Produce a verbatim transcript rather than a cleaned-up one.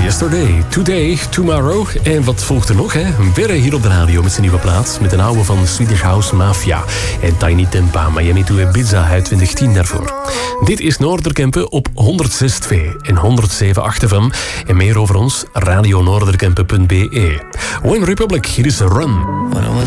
Yesterday, Today, Tomorrow. En wat volgt er nog, hè? Berre hier op de radio met zijn nieuwe plaat. Met een oude van Swedish House Mafia. En Tiny Tempa, Miami to Ibiza uit twintig tien daarvoor. Dit is Noorderkempen op honderdzes komma twee en honderdzeven komma acht F M. En meer over ons, radio noorderkempen punt b e. One Republic, hier is Run. When I was